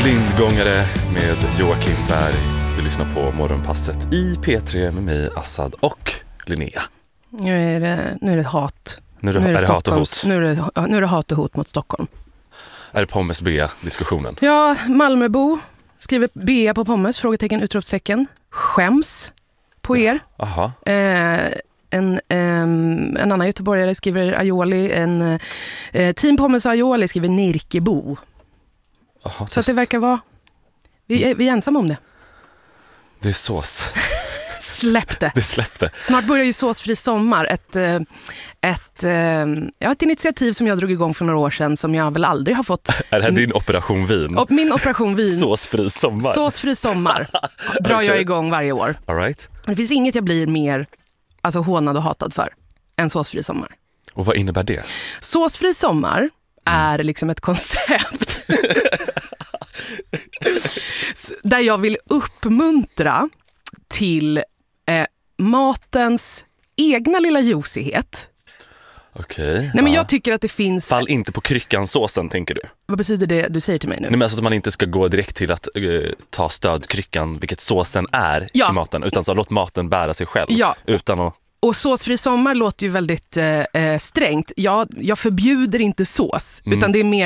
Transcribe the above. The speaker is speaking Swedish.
Blindgångare med Joakim Berg. Du lyssnar på Morgonpasset i P3 med mig, Assad och Linnea. Nu är det hat. Nu är det hat och hot. Nu är det hat och hot mot Stockholm. Är det pommes B-diskussionen? Ja, Malmöbo skriver B på pommes, utropstecken. Skäms på er. Aha. En annan göteborgare skriver aioli. Team pommes aioli skriver Nirkebo. Aha, så att det verkar vara... Vi är ensamma om det. Det är sås. Släppte. Det släppte. Snart börjar ju såsfri sommar. Ett initiativ som jag drog igång för några år sedan som jag väl aldrig har fått. Är det här din operation vin? Min operation vin. Såsfri sommar. Såsfri sommar drar jag igång varje år. All right. Det finns inget jag blir mer hånad och hatad för än såsfri sommar. Och vad innebär det? Såsfri sommar är liksom ett koncept där jag vill uppmuntra till matens egna lilla juicighet. Okej. Nej, men jag tycker att det finns... Fall inte på kryckansåsen, tänker du? Vad betyder det du säger till mig nu? Nej, men alltså att man inte ska gå direkt till att ta stödkryckan, vilket såsen är i maten, utan så låt maten bära sig själv. Ja. Utan att... Och såsfri sommar låter ju väldigt strängt. Jag förbjuder inte sås, utan det är mer